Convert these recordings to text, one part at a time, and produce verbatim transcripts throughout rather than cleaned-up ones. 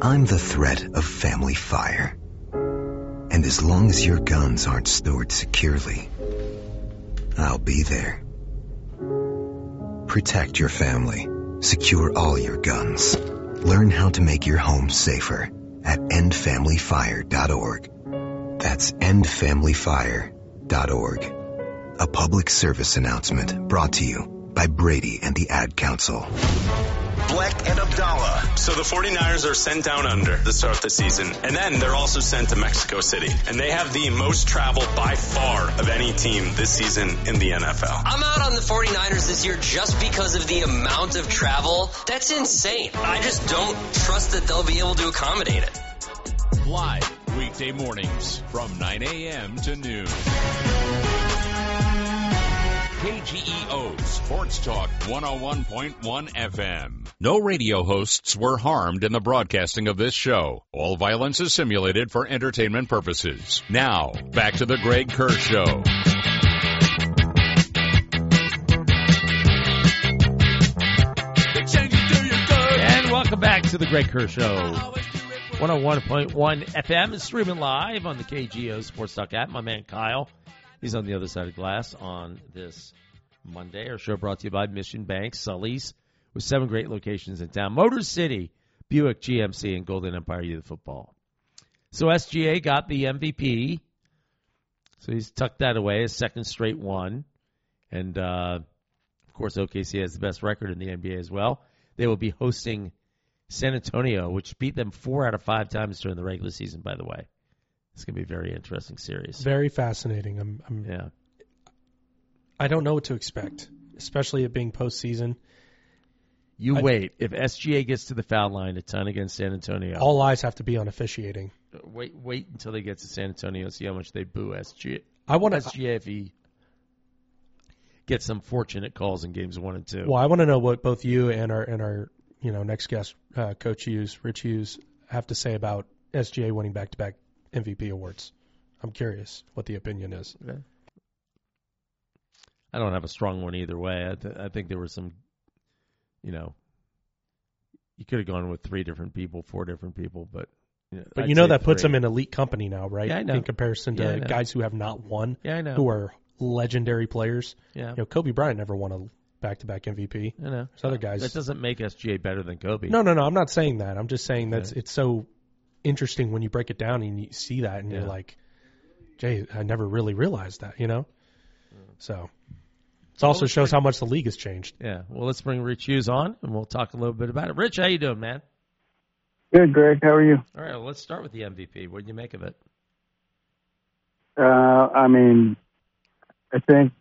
I'm the threat of family fire. And as long as your guns aren't stored securely, I'll be there. Protect your family. Secure all your guns. Learn how to make your home safer at end family fire dot org. That's end family fire dot org. A public service announcement brought to you by Brady and the Ad Council. Black and Abdallah. So the 49ers are sent down under to start the season. And then they're also sent to Mexico City. And they have the most travel by far of any team this season in the N F L. I'm out on the 49ers this year just because of the amount of travel. That's insane. I just don't trust that they'll be able to accommodate it. Live weekday mornings from nine a.m. to noon. K G E O Sports Talk one oh one point one F M. No radio hosts were harmed in the broadcasting of this show. All violence is simulated for entertainment purposes. Now, back to the Greg Kerr Show. And welcome back to the Greg Kerr Show. one oh one point one F M is streaming live on the K G O Sports Talk app. My man Kyle. He's on the other side of glass on this Monday. Our show brought to you by Mission Bank, Sully's, with seven great locations in town. Motor City, Buick, G M C, and Golden Empire Youth Football. So S G A got the M V P. So he's tucked that away, his second straight one. And, uh, of course, O K C has the best record in the N B A as well. They will be hosting San Antonio, which beat them four out of five times during the regular season, by the way. It's going to be a very interesting series. Very fascinating. I'm, I'm, yeah. I don't know what to expect, especially it being postseason. You I, wait. If S G A gets to the foul line, a ton against San Antonio. All eyes have to be on officiating. Wait wait until they get to San Antonio and see how much they boo S G A. I want S G A if he gets some fortunate calls in games one and two. Well, I want to know what both you and our and our you know next guest, uh, Coach Hughes, Rich Hughes, have to say about S G A winning back-to-back M V P awards. I'm curious what the opinion is. Okay. I don't have a strong one either way. I, th- I think there were some, you know, you could have gone with three different people, four different people, but you know, but I'd you know that three. puts them in elite company now, right? Yeah, I know. In comparison to yeah, guys who have not won, yeah, I know. who are legendary players. Yeah, you know, Kobe Bryant never won a back-to-back M V P. I know. There's other guys. That doesn't make S G A better than Kobe. No, no, no. I'm not saying that. I'm just saying okay. that it's so interesting when you break it down and you see that and yeah. you're like, Jay, I never really realized that, you know? So it also well, shows bring, how much the league has changed. Yeah. Well, let's bring Rich Hughes on, and we'll talk a little bit about it. Rich, how you doing, man? Good, Greg. How are you? All right. Well, let's start with the M V P. What did you make of it? Uh, I mean, I think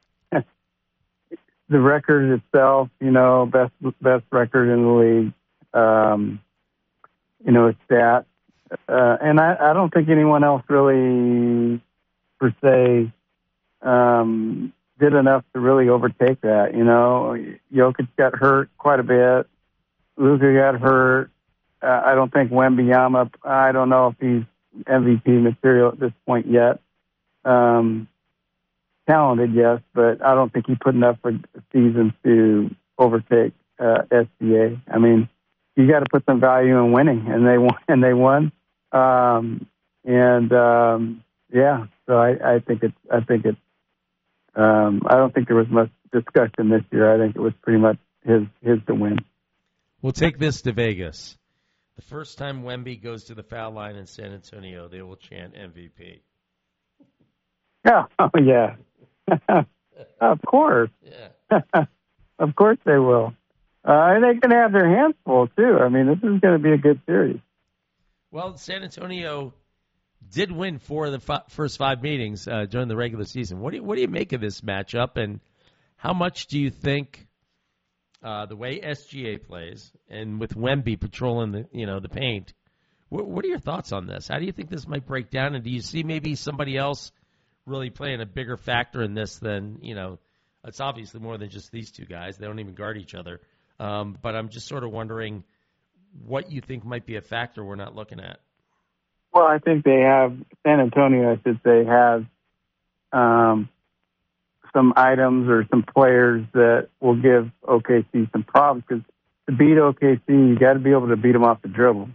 the record itself, you know, best best record in the league, um, you know, it's that. Uh, and I, I don't think anyone else really, per se, um, did enough to really overtake that. You know, Jokic got hurt quite a bit. Luka got hurt. Uh, I don't think Wembanyama, I don't know if he's M V P material at this point yet. Um, talented, yes, but I don't think he put enough for seasons to overtake uh, S G A. I mean, you got to put some value in winning, and they won. And they won. Um, and um, yeah, so I, I think it's. I think it's. Um, I don't think there was much discussion this year. I think it was pretty much his his to win. We'll take this to Vegas. The first time Wemby goes to the foul line in San Antonio, they will chant M V P. Yeah. Oh yeah. Of course. Yeah. Of course they will. Uh, and they can have their hands full, too. I mean, this is going to be a good series. Well, San Antonio did win four of the f- first five meetings uh, during the regular season. What do you, what do you make of this matchup, and how much do you think uh, the way S G A plays and with Wemby patrolling the you know the paint? What, what are your thoughts on this? How do you think this might break down, and do you see maybe somebody else really playing a bigger factor in this than you know? It's obviously more than just these two guys. They don't even guard each other. Um, but I'm just sort of wondering what you think might be a factor we're not looking at. Well, I think they have, San Antonio, I should say, has um, some items or some players that will give O K C some problems, because to beat O K C, you got to be able to beat them off the dribble.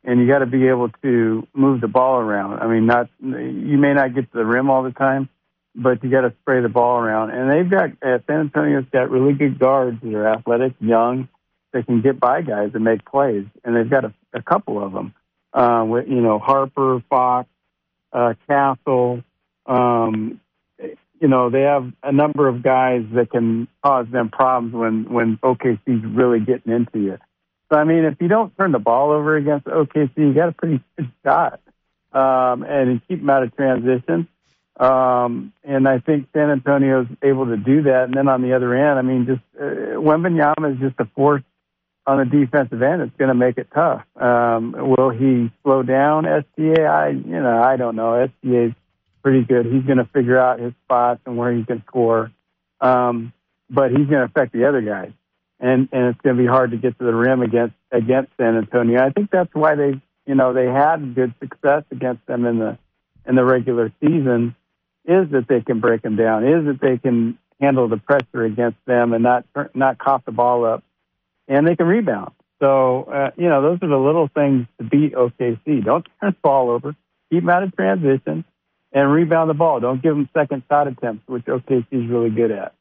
and you got to be able to move the ball around. I mean, not you may not get to the rim all the time, but you got to spray the ball around. And they've got uh, San Antonio's got really good guards that are athletic, young, that can get by guys and make plays. And they've got a, a couple of them. Uh, with you know Harper, Fox, uh, Castle. Um, you know they have a number of guys that can cause them problems when when O K C's really getting into you. So I mean, if you don't turn the ball over against O K C, you got a pretty good shot, um, and you keep them out of transition. Um, and I think San Antonio's able to do that. And then on the other end, I mean, just uh, Wembanyama is just a force on the defensive end. It's going to make it tough. Um, will he slow down S G A? I, you know, I don't know. S G A's pretty good. He's going to figure out his spots and where he can score. Um, but he's going to affect the other guys. And, and it's going to be hard to get to the rim against, against San Antonio. I think that's why they, you know, they had good success against them in the, in the regular season, is that they can break them down, is that they can handle the pressure against them and not, not cough the ball up. And they can rebound. So, uh, you know, those are the little things to beat O K C. Don't turn the ball over. Keep them out of transition and rebound the ball. Don't give them second shot attempts, which O K C is really good at.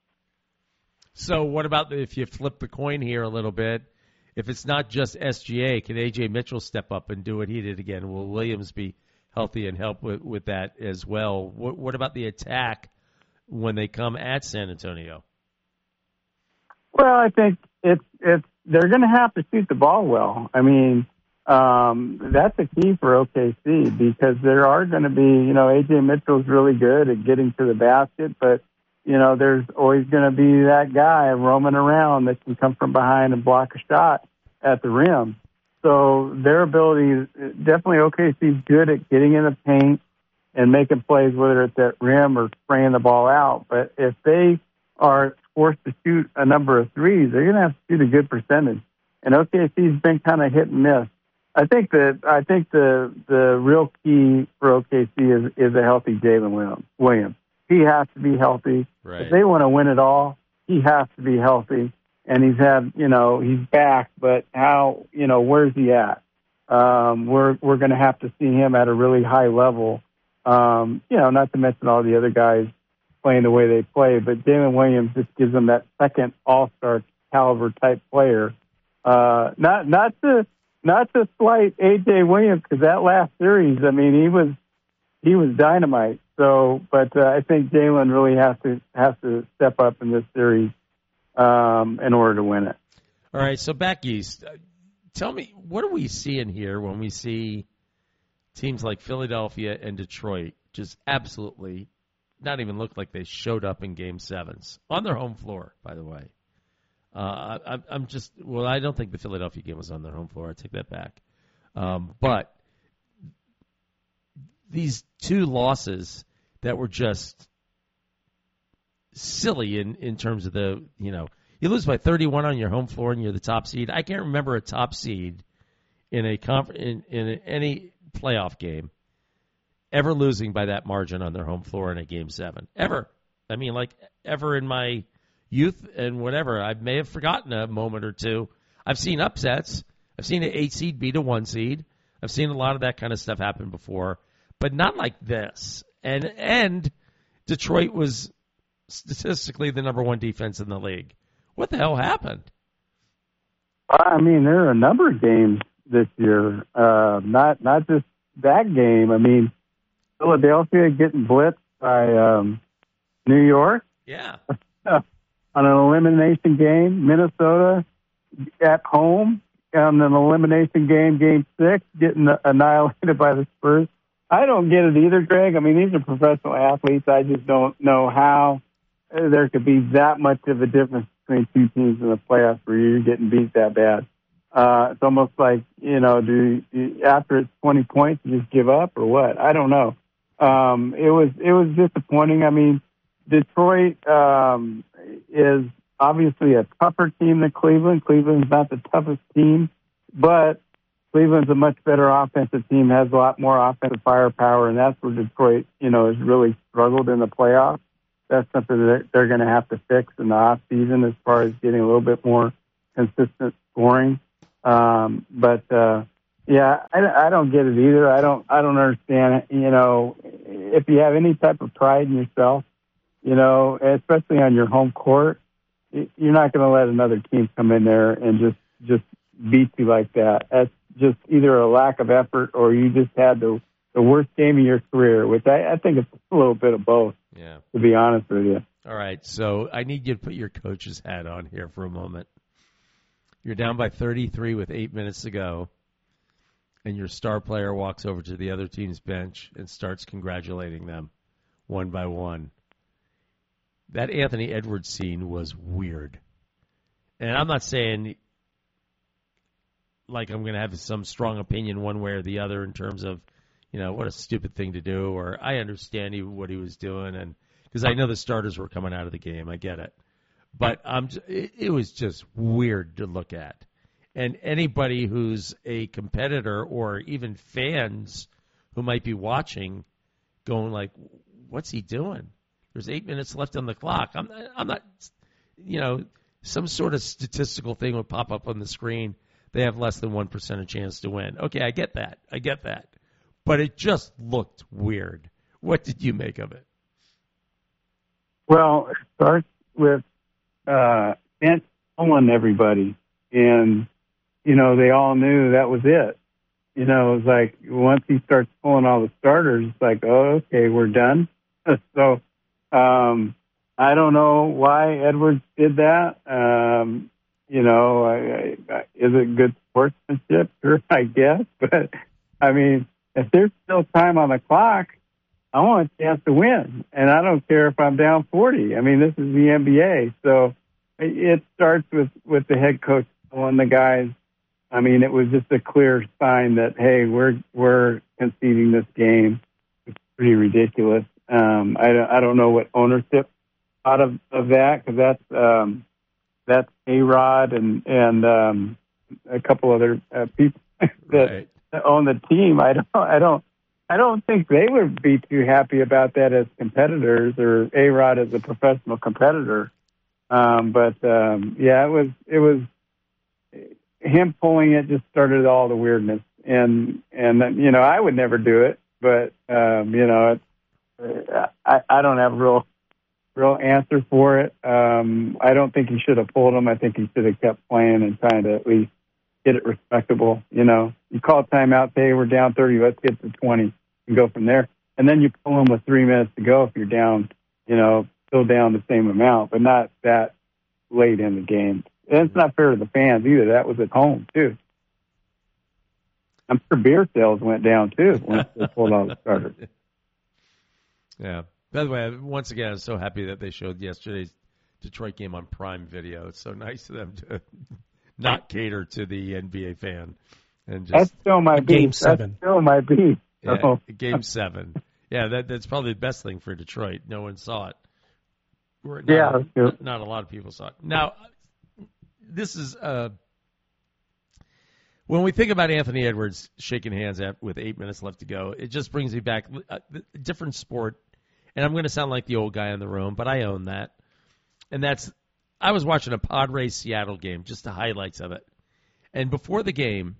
So what about if you flip the coin here a little bit? If it's not just S G A, can A J Mitchell step up and do what he did again? Will Williams be healthy and help with, with that as well? What, what about the attack when they come at San Antonio? Well, I think it's it's they're going to have to shoot the ball well. I mean, um, that's the key for O K C because there are going to be, you know, A J Mitchell's really good at getting to the basket, but, you know, there's always going to be that guy roaming around that can come from behind and block a shot at the rim. So their ability, definitely O K C's good at getting in the paint and making plays, whether it's at rim or spraying the ball out. But if they are forced to shoot a number of threes, they're going to have to shoot a good percentage. And O K C's been kind of hit and miss. I think that I think the the real key for O K C is is a healthy Jalen Williams. He has to be healthy. Right. If they want to win it all, he has to be healthy. And he's had, you know, he's back, but how, you know, where's he at? Um, we're we're going to have to see him at a really high level. Um, you know, not to mention all the other guys playing the way they play, but Jalen Williams just gives them that second all-star caliber type player. Uh, not not to not to slight A J Williams because that last series, I mean, he was he was dynamite. So, but uh, I think Jalen really has to has to step up in this series um, in order to win it. All right, so back east, uh, tell me, what are we seeing here when we see teams like Philadelphia and Detroit just absolutely not even look like they showed up in Game Sevens on their home floor? By the way, uh, I, I'm just well, I don't think the Philadelphia game was on their home floor. I take that back. Um, but these two losses that were just silly in, in terms of the, you know, you lose by thirty-one on your home floor and you're the top seed. I can't remember a top seed in a conf- in, in any playoff game ever losing by that margin on their home floor in a game seven. Ever. I mean, like, ever in my youth and whatever. I may have forgotten a moment or two. I've seen upsets. I've seen an eight seed beat a one seed. I've seen a lot of that kind of stuff happen before, but not like this. And and Detroit was statistically the number one defense in the league. What the hell happened? I mean, there are a number of games this year, uh, not not just that game. I mean, Philadelphia getting blitzed by um, New York. Yeah. On an elimination game. Minnesota at home on an elimination game, game six, getting annihilated by the Spurs. I don't get it either, Greg. I mean, these are professional athletes. I just don't know how there could be that much of a difference between two teams in the playoffs where you're getting beat that bad. Uh, it's almost like, you know, do you, after it's twenty points, you just give up or what? I don't know. Um, it was it was disappointing. I mean, Detroit um, is obviously a tougher team than Cleveland. Cleveland's not the toughest team, but Cleveland's a much better offensive team, has a lot more offensive firepower, and that's where Detroit, you know, has really struggled in the playoffs. That's something that they're going to have to fix in the off season as far as getting a little bit more consistent scoring. Um, but uh, Yeah, I, I don't get it either. I don't. I don't understand it. You know, if you have any type of pride in yourself, you know, especially on your home court, you're not going to let another team come in there and just just beat you like that. That's just either a lack of effort or you just had the the worst game of your career. Which I, I think it's a little bit of both. Yeah. To be honest with you. All right, so I need you to put your coach's hat on here for a moment. You're down by thirty-three with eight minutes to go. And your star player walks over to the other team's bench and starts congratulating them one by one. That Anthony Edwards scene was weird. And I'm not saying like I'm going to have some strong opinion one way or the other in terms of, you know, what a stupid thing to do, or I understand he, what he was doing, and because I know the starters were coming out of the game. I get it. But I'm, it, it was just weird to look at. And anybody who's a competitor or even fans who might be watching going like, what's he doing? There's eight minutes left on the clock. I'm not, I'm not, you know, some sort of statistical thing would pop up on the screen. They have less than one percent of chance to win. Okay, I get that. I get that. But it just looked weird. What did you make of it? Well, it starts with uh, Ant pulling everybody. And, you know, they all knew that was it. You know, it was like once he starts pulling all the starters, it's like, oh, okay, we're done. so um, I don't know why Edwards did that. Um, you know, I, I, is it good sportsmanship? Sure, I guess. But, I mean, if there's still time on the clock, I want a chance to win. And I don't care if I'm down forty. I mean, this is the N B A. So it starts with, with the head coach pulling the guys. I mean, it was just a clear sign that, hey, we're we're conceding this game. It's pretty ridiculous. Um, I, don't, I don't know what ownership thought of, of that, because that's um, that's A-Rod and and um, a couple other uh, people that, Right. that own the team. I don't I don't I don't think they would be too happy about that as competitors, or A-Rod as a professional competitor. Um, but um, yeah, it was it was. him pulling it just started all the weirdness, and and you know I would never do it, but um, you know it, I I don't have a real real answer for it. Um, I don't think he should have pulled him. I think he should have kept playing and trying to at least get it respectable. You know, you call timeout, say we're down thirty, let's get to twenty and go from there, and then you pull him with three minutes to go if you're down, you know, still down the same amount, but not that late in the game. And it's not fair to the fans either. That was at home, too. I'm sure beer sales went down, too, once they pulled all the starters. Yeah. By the way, once again, I'm so happy that they showed yesterday's Detroit game on Prime Video. It's so nice of them to not cater to the N B A fan. And just, That's still my beef. Game seven. That's still my beef. yeah, So- game seven. Yeah, that, that's probably the best thing for Detroit. No one saw it. Not, Yeah, that's true. not, not a lot of people saw it. Now, this is uh, when we think about Anthony Edwards shaking hands at, with eight minutes left to go, it just brings me back a, a different sport. And I'm going to sound like the old guy in the room, but I own that. And that's I was watching a Padres Seattle game, just the highlights of it. And before the game,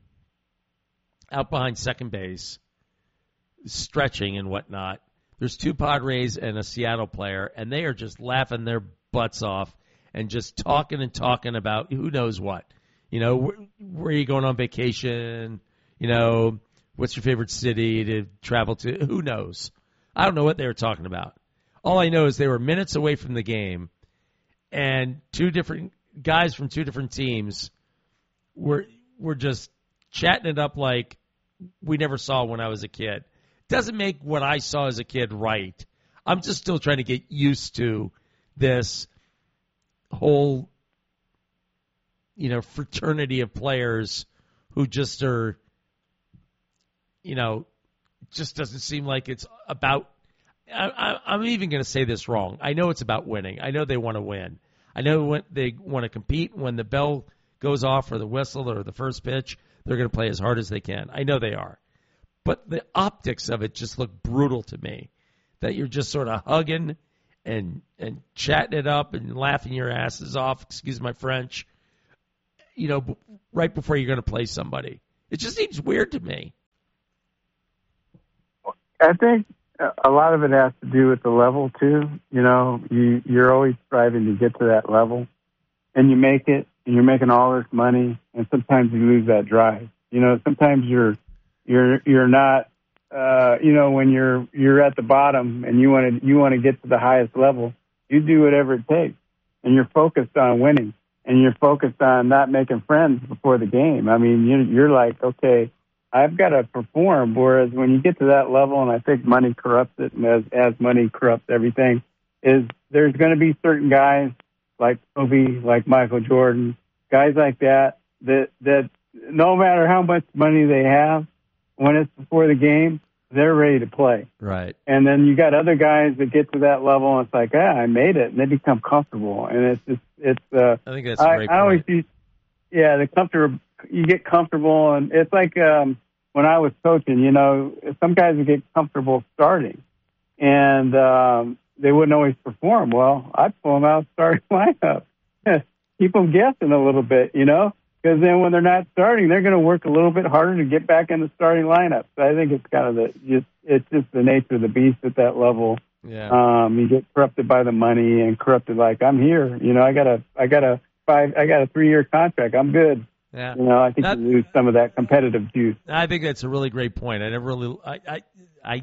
out behind second base, stretching and whatnot, there's two Padres and a Seattle player, and they are just laughing their butts off and just talking and talking about who knows what. You know, where, where are you going on vacation? You know, what's your favorite city to travel to? Who knows? I don't know what they were talking about. All I know is they were minutes away from the game, and two different guys from two different teams were were just chatting it up like we never saw when I was a kid. Doesn't make what I saw as a kid right. I'm just still trying to get used to this whole, you know, fraternity of players who just are, you know, just doesn't seem like it's about, I, I, I'm even going to say this wrong. I know it's about winning. I know they want to win. I know when they want to compete. When the bell goes off or the whistle or the first pitch, they're going to play as hard as they can. I know they are. But the optics of it just look brutal to me, that you're just sort of hugging and and chatting it up and laughing your asses off, excuse my French, you know, b- right before you're going to play somebody. It just seems weird to me. I think a lot of it has to do with the level too. You know, you you're always striving to get to that level, and you make it, and you're making all this money, and sometimes you lose that drive. You know, sometimes you're you're you're not. Uh, you know, when you're you're at the bottom and you want to you want to get to the highest level, you do whatever it takes, and you're focused on winning, and you're focused on not making friends before the game. I mean, you, you're like, okay, I've got to perform. Whereas when you get to that level, and I think money corrupts it, and as as money corrupts everything, is there's going to be certain guys like Kobe, like Michael Jordan, guys like that that that no matter how much money they have, when it's before the game, they're ready to play. Right. And then you got other guys that get to that level, and it's like, ah, I made it, and they become comfortable. And it's just, it's. Uh, I think that's a great I, I always point. see, yeah, the comfortable. You get comfortable, and it's like um, when I was coaching. You know, some guys would get comfortable starting, and um, they wouldn't always perform well. I'd pull them out starting lineup, keep them guessing a little bit, you know. Because then when they're not starting, they're going to work a little bit harder to get back in the starting lineup. So I think it's kind of the just it's just the nature of the beast at that level. Yeah. Um, you get corrupted by the money and corrupted like I'm here. You know, I got a I got a five I got a three year contract. I'm good. Yeah. You know, I think That, you lose some of that competitive juice. I think that's a really great point. I never really I I I,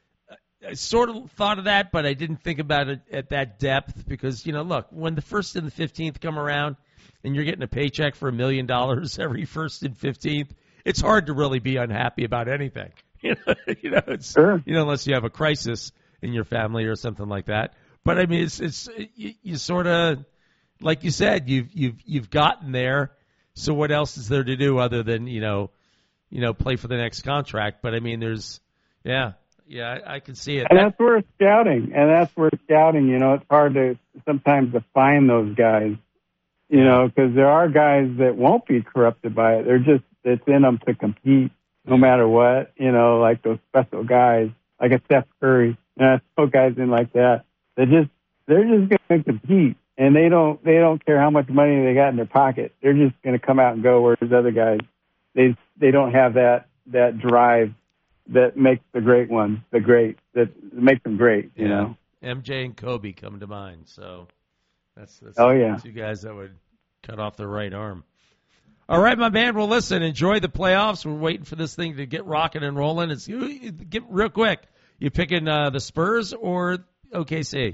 I sort of thought of that, but I didn't think about it at that depth because you know, look, when the first and the fifteenth come around, and you're getting a paycheck for a million dollars every first and fifteenth, it's hard to really be unhappy about anything. You know, you know, it's Sure. you know, unless you have a crisis in your family or something like that. But I mean, it's it's you, you sort of like you said, you've you've you've gotten there. So what else is there to do other than you know, you know, play for the next contract? But I mean, there's yeah, yeah, I, I can see it. And that's where scouting, and that's where scouting. You know, it's hard to sometimes to find those guys. You know, because there are guys that won't be corrupted by it. They're just, it's in them to compete no matter what. You know, like those special guys, like a Steph Curry. You know, I guys in like that. They just, they're just going to compete, and they don't, they don't care how much money they got in their pocket. They're just going to come out and go. Whereas other guys, they, they don't have that, that drive that makes the great ones, the great, that makes them great. You yeah. know, M J and Kobe come to mind. So. That's, that's oh, yeah. two guys that would cut off their right arm. All right, my man. Well, listen, enjoy the playoffs. We're waiting for this thing to get rocking and rolling. It's get real quick. You picking uh, the Spurs or O K C?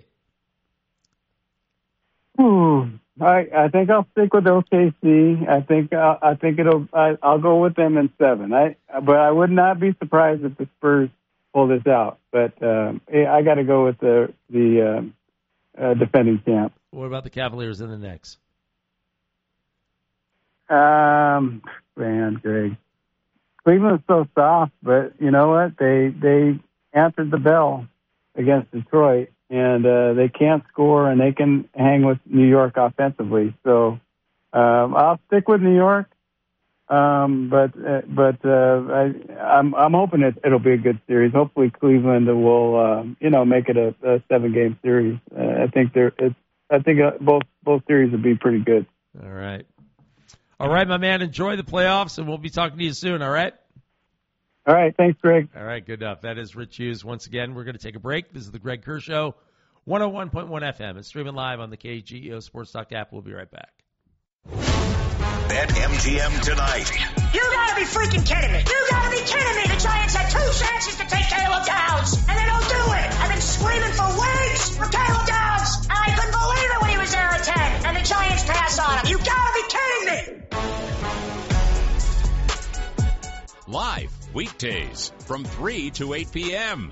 Ooh, I I think I'll stick with O K C. I think uh, I think it'll. I, I'll go with them in seven. I but I would not be surprised if the Spurs pull this out. But um, I got to go with the the um, uh, defending champ. What about the Cavaliers in the Knicks? Um, man, Greg, Cleveland's so soft, but you know what? They they answered the bell against Detroit, and uh, they can't score, and they can hang with New York offensively. So um, I'll stick with New York, um, but uh, but uh, I, I'm I'm hoping it, it'll be a good series. Hopefully, Cleveland will uh, you know make it a, a seven game series. Uh, I think they're it's. I think uh, both both series would be pretty good. All right. All right, my man. Enjoy the playoffs, and we'll be talking to you soon, all right? All right. Thanks, Greg. All right, good enough. That is Rich Hughes. Once again, we're going to take a break. This is the Greg Kerr Show, one oh one point one F M. It's streaming live on the K G E O Sports Talk app. We'll be right back. Bet M G M tonight. You gotta be freaking kidding me. You gotta be kidding me. The Giants had two chances to take Caleb Downs, and they don't do it. I've been screaming for weeks for Caleb Downs, and I couldn't believe it when he was there at ten, and the Giants pass on him. You gotta be kidding me. Live weekdays from three to eight p.m.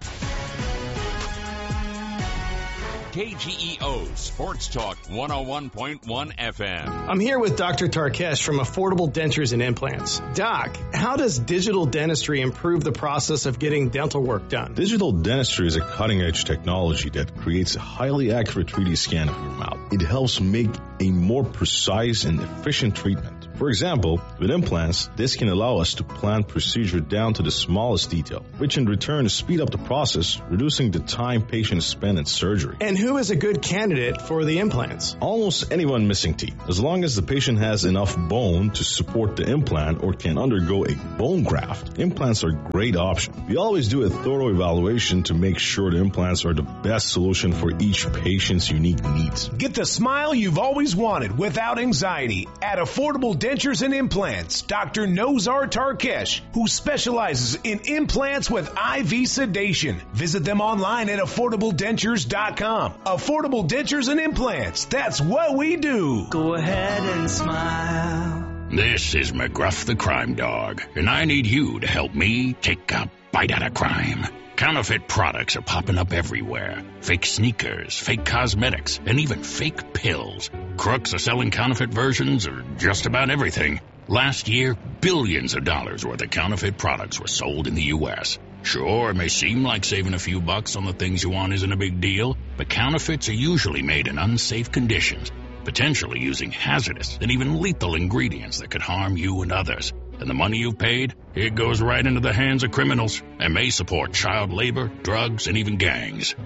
K G E O Sports Talk one oh one point one F M. I'm here with Doctor Tarkesh from Affordable Dentures and Implants. Doc, how does digital dentistry improve the process of getting dental work done? Digital dentistry is a cutting-edge technology that creates a highly accurate three D scan of your mouth. It helps make a more precise and efficient treatment. For example, with implants, this can allow us to plan procedure down to the smallest detail, which in return speed up the process, reducing the time patients spend in surgery. And who is a good candidate for the implants? Almost anyone missing teeth, as long as the patient has enough bone to support the implant or can undergo a bone graft. Implants are a great option. We always do a thorough evaluation to make sure the implants are the best solution for each patient's unique needs. Get the smile you've always wanted without anxiety at Affordable Dentures and Implants. Doctor Nozar Tarkesh, who specializes in implants with I V sedation. Visit them online at affordable dentures dot com. Affordable Dentures and Implants. That's what we do. Go ahead and smile. This is McGruff the Crime Dog, and I need you to help me take a bite out of crime. Counterfeit products are popping up everywhere. Fake sneakers, fake cosmetics, and even fake pills. Crooks are selling counterfeit versions of just about everything. Last year, billions of dollars worth of counterfeit products were sold in the U S Sure, it may seem like saving a few bucks on the things you want isn't a big deal, but counterfeits are usually made in unsafe conditions, potentially using hazardous and even lethal ingredients that could harm you and others. And the money you've paid, it goes right into the hands of criminals and may support child labor, drugs, and even gangs.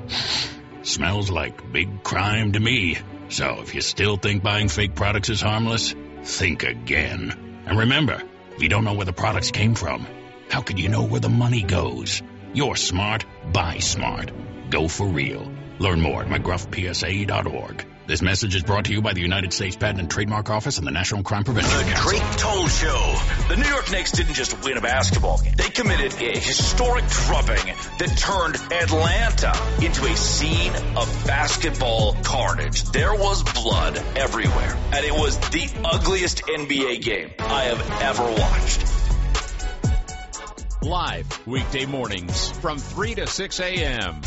Smells like big crime to me. So if you still think buying fake products is harmless, think again. And remember, if you don't know where the products came from, how could you know where the money goes? You're smart, buy smart. Go for real. Learn more at McGruff P S A dot org. This message is brought to you by the United States Patent and Trademark Office and the National Crime Prevention The Council. Drake Toll Show. The New York Knicks didn't just win a basketball game. They committed a historic drubbing that turned Atlanta into a scene of basketball carnage. There was blood everywhere, and it was the ugliest N B A game I have ever watched. Live weekday mornings from three to six a.m.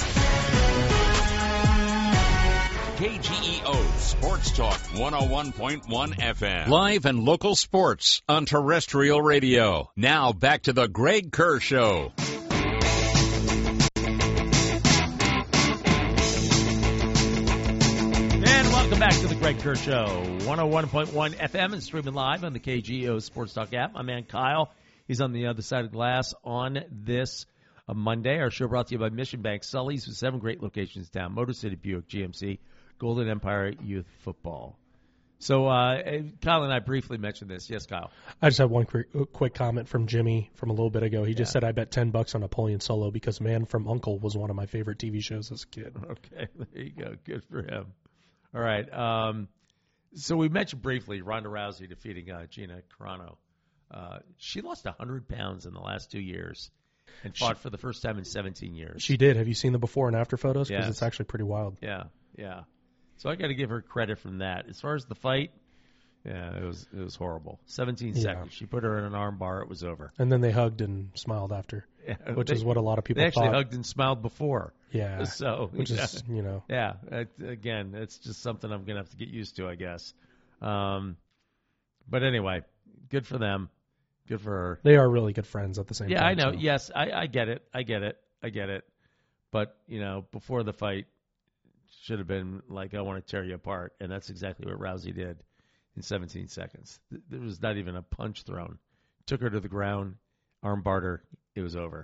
K G E O Sports Talk one oh one point one F M. Live and local sports on terrestrial radio. Now back to the Greg Kerr Show. And welcome back to the Greg Kerr Show. one oh one point one F M and streaming live on the K G E O Sports Talk app. My man Kyle, he's on the other side of the glass on this uh, Monday. Our show brought to you by Mission Bank Sully's with seven great locations down. Motor City Buick G M C. Golden Empire Youth Football. So, uh, Kyle and I briefly mentioned this. Yes, Kyle. I just have one quick, quick comment from Jimmy from a little bit ago. He just yeah. said, I bet ten bucks on Napoleon Solo because Man from U N C L E was one of my favorite T V shows as a kid. Okay, there you go. Good for him. All right. Um, so we mentioned briefly Ronda Rousey defeating uh, Gina Carano. Uh, she lost one hundred pounds in the last two years and fought she, for the first time in seventeen years. She did. Have you seen the before and after photos? Because yes. it's actually pretty wild. Yeah, yeah. So I got to give her credit from that. As far as the fight, yeah, it was it was horrible. seventeen yeah. seconds. She put her in an arm bar. It was over. And then they hugged and smiled after, yeah, which they, is what a lot of people they actually thought. hugged and smiled before. Yeah. So which yeah. is, you know. Yeah. It, again, it's just something I'm going to have to get used to, I guess. Um, but anyway, good for them. Good for her. They are really good friends at the same yeah, time. Yeah, I know. So. Yes, I, I get it. I get it. I get it. But, you know, before the fight, should have been like, I want to tear you apart. And that's exactly what Rousey did in seventeen seconds. There was not even a punch thrown. Took her to the ground, arm barred her. It was over.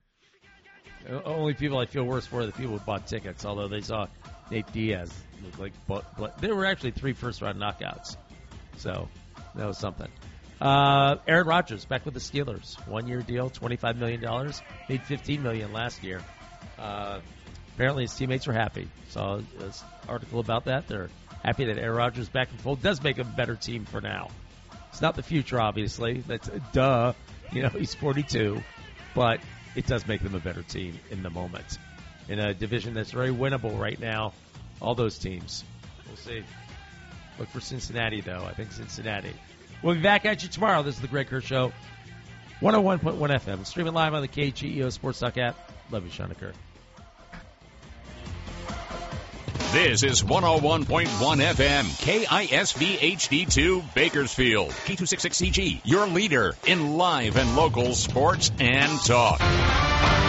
The only people I feel worse for are the people who bought tickets, although they saw Nate Diaz look like but, but there were actually three first-round knockouts. So that was something. Uh, Aaron Rodgers back with the Steelers. One-year deal, twenty-five million dollars. Made fifteen million dollars last year. Uh, apparently his teammates are happy. Saw an article about that. They're happy that Aaron Rodgers back in full. Does make a better team for now. It's not the future, obviously. That's duh. You know, he's forty-two. But it does make them a better team in the moment. In a division that's very winnable right now, all those teams. We'll see. Look for Cincinnati, though. I think Cincinnati. We'll be back at you tomorrow. This is the Greg Kerr Show. one oh one point one F M. Streaming live on the K G E O Sports Talk app. Love you, Sean Kerr. This is one oh one point one F M, K I S V H D two, Bakersfield. K two sixty-six C G, your leader in live and local sports and talk.